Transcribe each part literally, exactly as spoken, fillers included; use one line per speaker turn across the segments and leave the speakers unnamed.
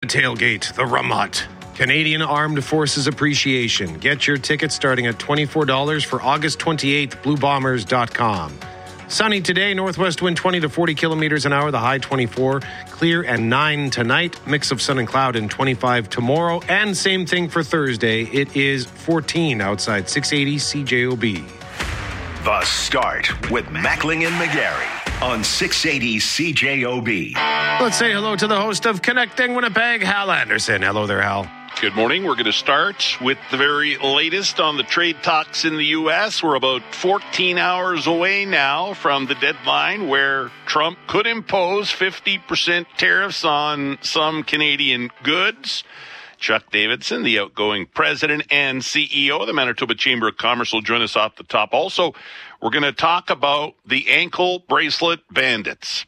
tailgate, the Ramot. Canadian Armed Forces Appreciation. Get your tickets starting at twenty-four dollars for August twenty-eighth, blue bombers dot com. Sunny today, northwest wind twenty to forty kilometers an hour, the high twenty-four. Clear and nine tonight, mix of sun and cloud and twenty-five tomorrow. And same thing for Thursday. It is fourteen outside, six eighty C J O B.
The Start with Mackling and McGarry on six eighty C J O B.
Let's say hello to the host of Connecting Winnipeg, Hal Anderson. Hello there, Hal.
Good morning. We're going to start with the very latest on the trade talks in the U S. We're about fourteen hours away now from the deadline where Trump could impose fifty percent tariffs on some Canadian goods. Chuck Davidson, the outgoing president and C E O of the Manitoba Chamber of Commerce, will join us off the top. Also, we're going to talk about the ankle bracelet bandits.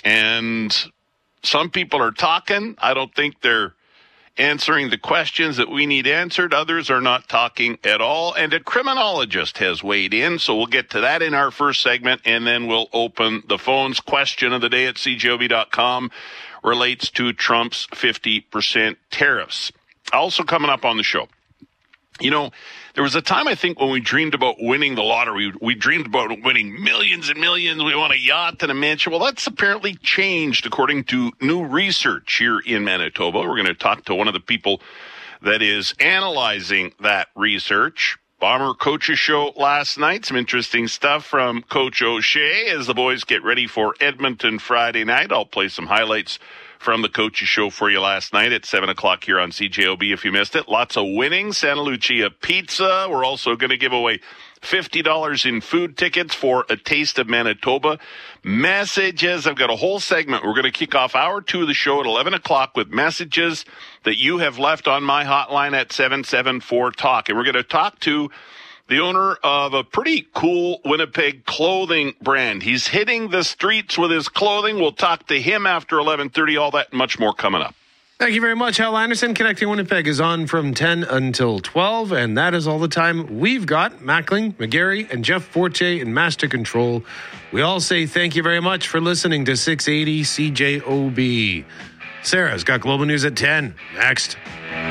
And some people are talking. I don't think they're answering the questions that we need answered. Others are not talking at all. And a criminologist has weighed in, so we'll get to that in our first segment, and then we'll open the phones. Question of the day at C J O B dot com relates to Trump's fifty percent tariffs. Also coming up on the show, you know, there was a time, I think, when we dreamed about winning the lottery. We dreamed about winning millions and millions. We want a yacht and a mansion. Well, that's apparently changed according to new research here in Manitoba. We're going to talk to one of the people that is analyzing that research. Bomber Coaches Show last night. Some interesting stuff from Coach O'Shea as the boys get ready for Edmonton Friday night. I'll play some highlights from the Coaches Show for you last night at seven o'clock here on C J O B if you missed it. Lots of winning. Santa Lucia Pizza. We're also going to give away fifty dollars in food tickets for A Taste of Manitoba. Messages. I've got a whole segment. We're going to kick off hour two of the show at eleven o'clock with messages that you have left on my hotline at seven seven four talk. And we're going to talk to the owner of a pretty cool Winnipeg clothing brand. He's hitting the streets with his clothing. We'll talk to him after eleven thirty. All that and much more coming up.
Thank you very much, Hal Anderson. Connecting Winnipeg is on from ten until twelve, and that is all the time we've got. Mackling, McGarry, and Jeff Forte in Master Control. We all say thank you very much for listening to six eighty C J O B. Sarah's got Global News at ten. Next.